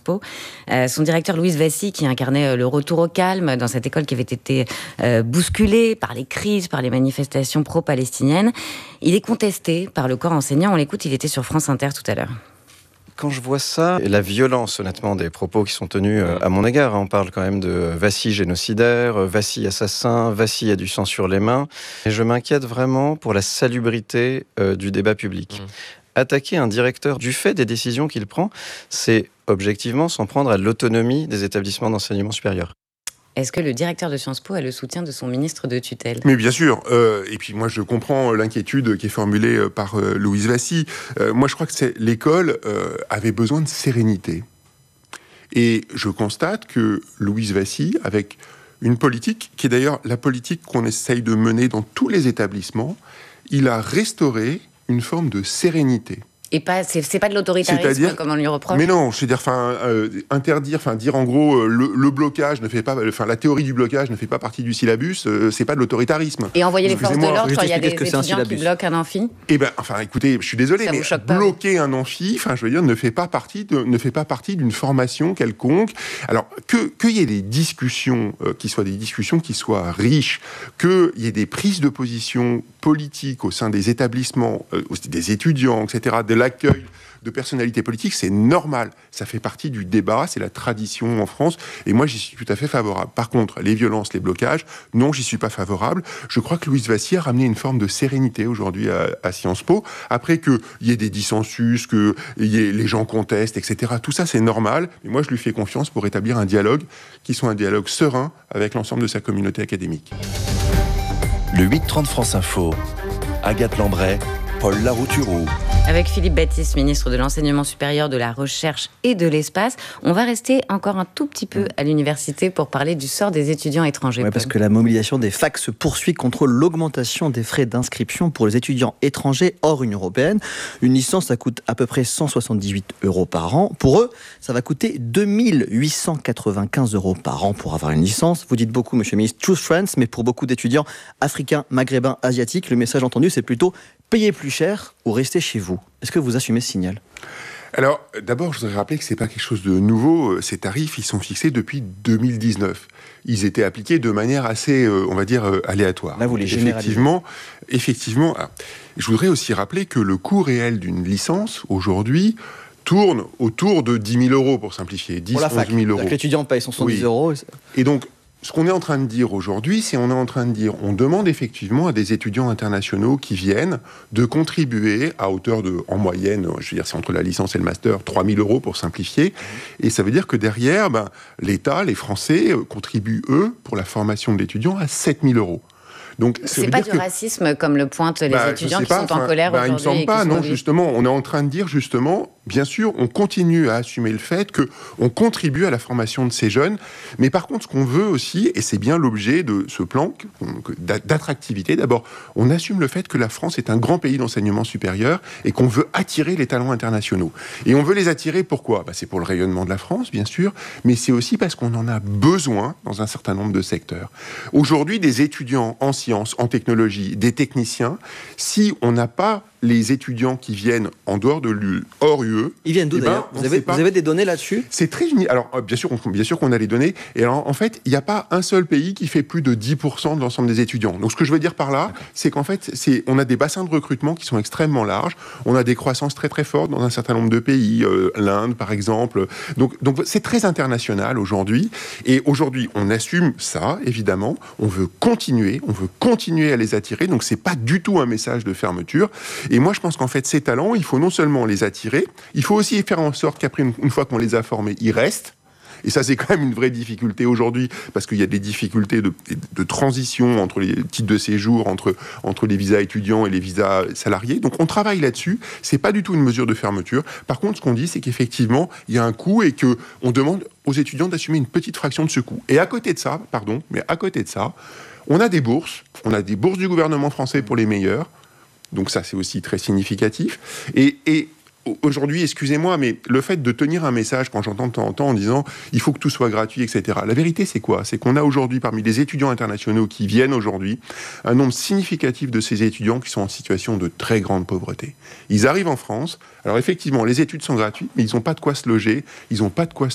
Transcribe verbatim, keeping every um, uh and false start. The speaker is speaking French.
Po. Euh, son directeur Louis Vassy, qui incarnait le retour au calme dans cette école qui avait été euh, bousculée par les crises, par les manifestations pro-palestiniennes, il est contesté par le corps enseignant. On l'écoute, il était sur France Inter tout à l'heure. Quand je vois ça, et la violence honnêtement des propos qui sont tenus à mon égard, on parle quand même de Vassy génocidaire, Vassy assassin, Vassy a du sang sur les mains, et je m'inquiète vraiment pour la salubrité euh, du débat public. Mmh. Attaquer un directeur du fait des décisions qu'il prend, c'est objectivement s'en prendre à l'autonomie des établissements d'enseignement supérieur. Est-ce que le directeur de Sciences Po a le soutien de son ministre de tutelle ? Mais bien sûr. Euh, et puis moi, je comprends l'inquiétude qui est formulée par euh, Louise Vassy. Euh, moi, je crois que c'est, l'école euh, avait besoin de sérénité. Et je constate que Louise Vassy, avec une politique, qui est d'ailleurs la politique qu'on essaye de mener dans tous les établissements, il a restauré une forme de sérénité. Et pas, c'est, c'est pas de l'autoritarisme, c'est-à-dire, comme on lui reproche. Mais non, c'est-à-dire, enfin, euh, interdire, enfin, dire en gros, euh, le, le blocage ne fait pas, enfin, la théorie du blocage ne fait pas partie du syllabus, euh, c'est pas de l'autoritarisme. Et envoyer les forces de l'ordre quand il y a des étudiants qui bloquent un amphi. Eh ben, enfin, écoutez, je suis désolé, ça mais bloquer pas, un amphi, enfin, je veux dire, ne fait pas partie, de, ne fait pas partie d'une formation quelconque. Alors, que qu'il y ait des discussions, euh, qui soient des discussions qui soient riches, qu'il y ait des prises de position politiques au sein des établissements, euh, des étudiants, et cetera, de l'accueil de personnalités politiques, c'est normal. Ça fait partie du débat, c'est la tradition en France, et moi, j'y suis tout à fait favorable. Par contre, les violences, les blocages, non, j'y suis pas favorable. Je crois que Louise Vassy a ramené une forme de sérénité aujourd'hui à, à Sciences Po. Après qu'il y ait des dissensus, que y ait, les gens contestent, et cetera. Tout ça, c'est normal, mais moi, je lui fais confiance pour établir un dialogue qui soit un dialogue serein avec l'ensemble de sa communauté académique. Le huit trente France Info, Agathe Lambray, Paul Larouturou. Avec Philippe Baptiste, ministre de l'Enseignement supérieur, de la Recherche et de l'Espace, on va rester encore un tout petit peu à l'université pour parler du sort des étudiants étrangers. Oui, parce que la mobilisation des facs se poursuit contre l'augmentation des frais d'inscription pour les étudiants étrangers hors Union européenne. Une licence, ça coûte à peu près cent soixante-dix-huit euros par an. Pour eux, ça va coûter deux mille huit cent quatre-vingt-quinze euros par an pour avoir une licence. Vous dites beaucoup, monsieur le ministre, choose France, mais pour beaucoup d'étudiants africains, maghrébins, asiatiques, le message entendu, c'est plutôt payer plus cher ou rester chez vous. Est-ce que vous assumez ce signal ? Alors, d'abord, je voudrais rappeler que c'est pas quelque chose de nouveau. Ces tarifs, ils sont fixés depuis deux mille dix-neuf. Ils étaient appliqués de manière assez, euh, on va dire, euh, aléatoire. Là, vous les généralisez. Effectivement, effectivement. Alors, je voudrais aussi rappeler que le coût réel d'une licence, aujourd'hui, tourne autour de dix mille euros, pour simplifier. dix, onze mille euros. L'étudiant paye son soixante-dix euros. Et donc, ce qu'on est en train de dire aujourd'hui, c'est on est en train de dire, on demande effectivement à des étudiants internationaux qui viennent de contribuer à hauteur de, en moyenne, je veux dire, c'est entre la licence et le master, trois mille euros pour simplifier. Et ça veut dire que derrière, ben, l'État, les Français, contribuent, eux, pour la formation de l'étudiant à sept mille euros. Donc, c'est pas du que... racisme comme le pointent les bah, étudiants qui pas, sont en colère bah, aujourd'hui. Il me semble pas, non, justement. On est en train de dire, justement, bien sûr, on continue à assumer le fait qu'on contribue à la formation de ces jeunes. Mais par contre, ce qu'on veut aussi, et c'est bien l'objet de ce plan d'attractivité, d'abord, on assume le fait que la France est un grand pays d'enseignement supérieur et qu'on veut attirer les talents internationaux. Et on veut les attirer, pourquoi ? Bah, c'est pour le rayonnement de la France, bien sûr, mais c'est aussi parce qu'on en a besoin dans un certain nombre de secteurs. Aujourd'hui, des étudiants en sciences, en technologie, des techniciens, si on n'a pas les étudiants qui viennent en dehors de l'U E, hors U E... Ils viennent d'où, eh d'ailleurs ben, vous, avez, vous avez des données là-dessus ? C'est très... Alors, bien sûr, on, bien sûr qu'on a les données. Et alors, en fait, il n'y a pas un seul pays qui fait plus de dix pour cent de l'ensemble des étudiants. Donc, ce que je veux dire par là, c'est qu'en fait, c'est, on a des bassins de recrutement qui sont extrêmement larges. On a des croissances très, très fortes dans un certain nombre de pays. Euh, L'Inde, par exemple. Donc, donc, c'est très international aujourd'hui. Et aujourd'hui, on assume ça, évidemment. On veut continuer. On veut continuer à les attirer. Donc, c'est pas du tout un message de fermeture. Et moi, je pense qu'en fait, ces talents, il faut non seulement les attirer, il faut aussi faire en sorte qu'après, une, une fois qu'on les a formés, ils restent. Et ça, c'est quand même une vraie difficulté aujourd'hui, parce qu'il y a des difficultés de, de transition entre les titres de séjour, entre, entre les visas étudiants et les visas salariés. Donc, on travaille là-dessus. C'est pas du tout une mesure de fermeture. Par contre, ce qu'on dit, c'est qu'effectivement, il y a un coût et qu'on demande aux étudiants d'assumer une petite fraction de ce coût. Et à côté de ça, pardon, mais à côté de ça, on a des bourses. On a des bourses du gouvernement français pour les meilleurs. Donc ça, c'est aussi très significatif. Et, et aujourd'hui, excusez-moi, mais le fait de tenir un message, quand j'entends de temps en temps en disant « il faut que tout soit gratuit, et cetera » La vérité, c'est quoi ? C'est qu'on a aujourd'hui, parmi les étudiants internationaux qui viennent aujourd'hui, un nombre significatif de ces étudiants qui sont en situation de très grande pauvreté. Ils arrivent en France, alors effectivement, les études sont gratuites, mais ils n'ont pas de quoi se loger, ils n'ont pas de quoi